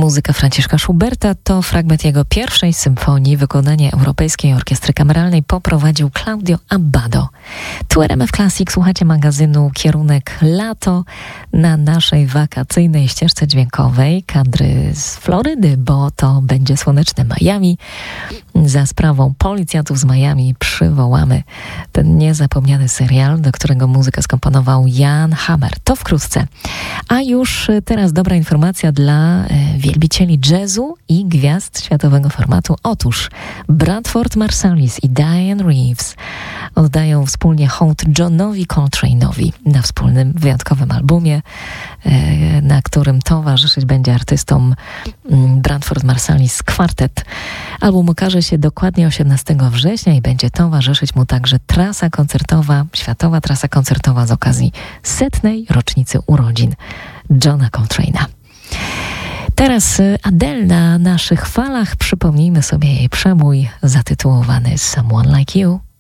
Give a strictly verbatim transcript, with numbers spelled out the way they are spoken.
Muzyka Franciszka Schuberta to fragment jego pierwszej symfonii. Wykonanie Europejskiej Orkiestry Kameralnej poprowadził Claudio Abbado. Tu R M F Classic, słuchacie magazynu Kierunek Lato na naszej wakacyjnej ścieżce dźwiękowej. Kadry z Florydy, bo to będzie słoneczne Miami. Za sprawą policjantów z Miami przywołamy ten niezapomniany serial, do którego muzykę skomponował Jan Hammer. To wkrótce. A już teraz dobra informacja dla wielbicieli jazzu i gwiazd światowego formatu. Otóż Branford Marsalis i Diane Reeves oddają wspólnie hołd Johnowi Coltrane'owi na wspólnym, wyjątkowym albumie, na którym towarzyszyć będzie artystom Branford Marsalis Quartet. Album ukaże się dokładnie osiemnastego września i będzie towarzyszyć mu także trasa koncertowa, światowa trasa koncertowa z okazji setnej rocznicy urodzin Johna Coltrane'a. Teraz Adele na naszych falach. Przypomnijmy sobie jej przebój zatytułowany Someone Like You.